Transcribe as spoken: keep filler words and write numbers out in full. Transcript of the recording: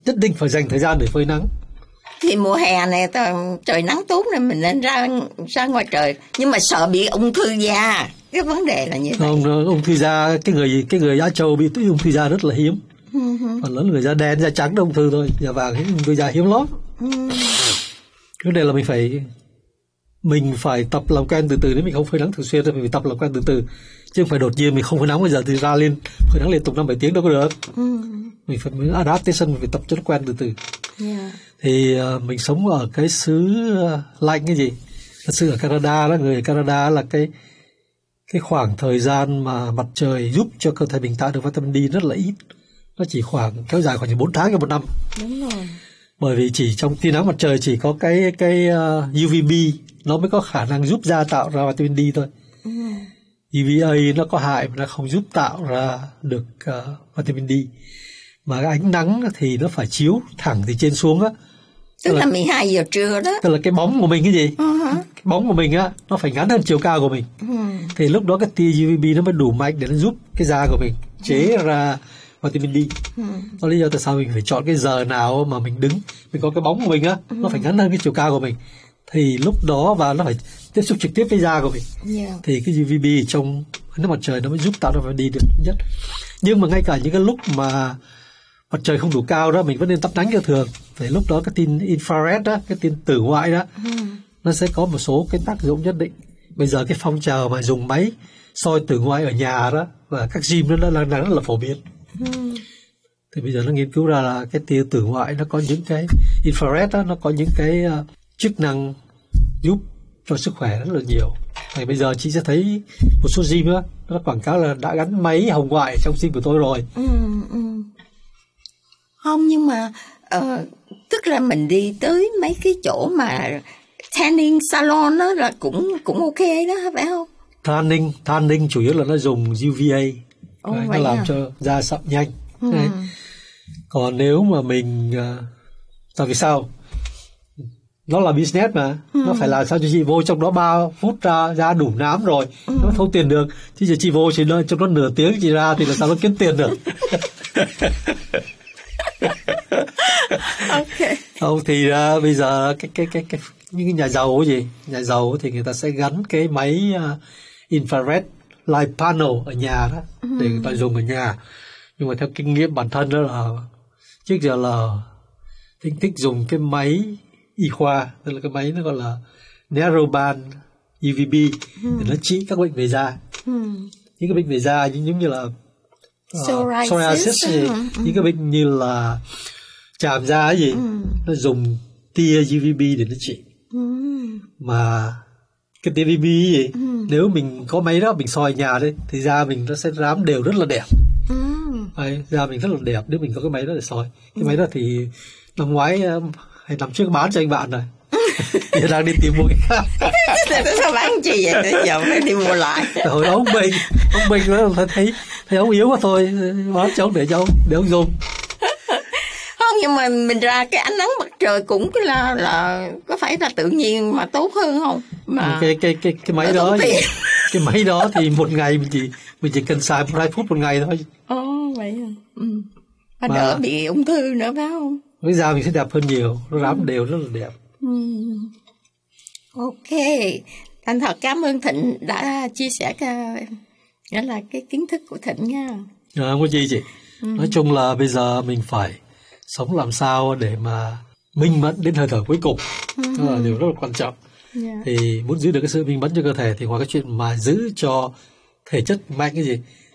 nhất định phải dành thời gian để phơi nắng. Thì mùa hè này trời nắng tốt nên mình nên ra ra ngoài trời, nhưng mà sợ bị ung thư da. Cái vấn đề là như vậy. Không, ung thư da, cái người cái người Á Châu bị ung thư da rất là hiếm. Uh-huh. Còn lớn người da đen, da trắng ung thư thôi, da vàng ung thư da hiếm lắm. Uh-huh. Cái này là mình phải mình phải tập làm quen từ từ. Nếu mình không phơi nắng thường xuyên thì mình phải tập làm quen từ từ, chứ không phải đột nhiên mình không phơi nắng bây giờ thì ra lên phơi nắng liên tục năm bảy tiếng đâu có được. Uh-huh. Mình phải mình adaptation, mình phải tập cho nó quen từ từ. Yeah. Thì uh, mình sống ở cái xứ uh, lạnh cái gì, thật sự ở Canada đó, người Canada là cái cái khoảng thời gian mà mặt trời giúp cho cơ thể mình tạo được vitamin D rất là ít, nó chỉ khoảng kéo dài khoảng bốn tháng cho một năm. Đúng rồi. Bởi vì chỉ trong tia nắng mặt trời chỉ có cái cái uh, u vê B nó mới có khả năng giúp da tạo ra vitamin D thôi. Ừ. u vê A nó có hại mà nó không giúp tạo ra được uh, vitamin D. Mà ánh nắng thì nó phải chiếu thẳng từ trên xuống á, tức, tức là mười hai giờ trưa đó. Tức là cái bóng của mình cái gì? Uh-huh. Cái bóng của mình á nó phải ngắn hơn chiều cao của mình. Uh-huh. Thì lúc đó cái tia u vê B nó mới đủ mạnh để nó giúp cái da của mình chế uh-huh. ra vitamin D. Uh-huh. Đó là lý do tại sao mình phải chọn cái giờ nào mà mình đứng, mình có cái bóng của mình á, uh-huh. nó phải ngắn hơn cái chiều cao của mình. Thì lúc đó và nó phải tiếp xúc trực tiếp với da của mình. Yeah. Thì cái u vê B trong ánh mặt trời nó mới giúp tạo ra vitamin D được nhất. Nhưng mà ngay cả những cái lúc mà mặt trời không đủ cao đó, mình vẫn nên tắm nắng như thường. Thì lúc đó cái tia infrared đó, cái tia tử ngoại đó, ừ. nó sẽ có một số cái tác dụng nhất định. Bây giờ cái phong trào mà dùng máy soi tử ngoại ở nhà đó và các gym đó là, là rất là phổ biến. Ừ. Thì bây giờ nó nghiên cứu ra là cái tia tử ngoại nó có những cái infrared đó, nó có những cái uh, chức năng giúp cho sức khỏe rất là nhiều. Thì bây giờ chị sẽ thấy một số gym đó, nó quảng cáo là đã gắn máy hồng ngoại trong gym của tôi rồi. Ừ, ừ. Không, nhưng mà uh, tức là mình đi tới mấy cái chỗ mà tanning salon đó là cũng cũng ok đó, phải không? Tanning, tanning chủ yếu là nó dùng u vê A, oh, nó làm à? cho da sạm nhanh. Ừ. Còn nếu mà mình, uh, tại vì sao? Nó là business mà, ừ. nó phải làm sao cho chị vô trong đó ba phút ra da đủ nám rồi, ừ. nó thâu tiền được. Chứ giờ chị vô chỉ nó trong đó nửa tiếng chị ra thì là sao nó kiếm tiền được? Okay. Không thì uh, bây giờ cái cái cái cái những cái nhà giàu cái gì, nhà giàu thì người ta sẽ gắn cái máy uh, infrared light panel ở nhà đó để người ta dùng ở nhà. Nhưng mà theo kinh nghiệm bản thân đó là trước giờ là thích thích dùng cái máy y khoa, tức là cái máy nó gọi là narrowband u vê B để nó trị các bệnh về da. Những cái bệnh về da như giống như là uh, psoriasis, psoriasis gì, những cái bệnh như là chàm da ấy gì, ừ. nó dùng tia u vê B để nó trị. Ừ. Mà cái tia u vê B gì, ừ. nếu mình có máy đó mình soi nhà đấy thì da mình nó sẽ rám đều rất là đẹp. Ừ. Đấy, da mình rất là đẹp nếu mình có cái máy đó để soi. Cái ừ. máy đó thì năm ngoái hay năm trước bán cho anh bạn rồi. Giờ đang đi tìm mua cái khác. Sao bán chi vậy? Giờ phải đi mua lại. Hồi đó ông Bình, ông Bình đó thấy thấy ông yếu quá thôi, bán cho ông để cho ông để ông dùng. Không, nhưng mà mình ra cái ánh nắng mặt trời cũng cái là là có phải là tự nhiên mà tốt hơn không? Mà cái cái cái cái máy đó thì, cái máy đó thì một ngày mình chỉ mình chỉ cần xài một hai phút một ngày thôi. Ồ, oh, vậy à. Ừ. Mà đỡ bị ung thư nữa phải không? Với da mình sẽ đẹp hơn nhiều, nó rám ừ. đều rất là đẹp. Ừ. Ok, thành thật cảm ơn Thịnh đã chia sẻ cái đó là cái kiến thức của Thịnh nha. À, không có gì chị. Ừ. Nói chung là bây giờ mình phải sống làm sao để mà minh mẫn đến hơi thở cuối cùng. Ừ. Đó là điều rất là quan trọng. Yeah. Thì muốn giữ được cái sự minh mẫn cho cơ thể thì ngoài cái chuyện mà giữ cho thể chất mạnh cái gì